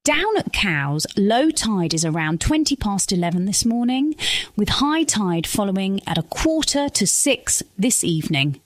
Down at Cowes, low tide is around 20 past 11 this morning, with high tide following at 5:45 this evening.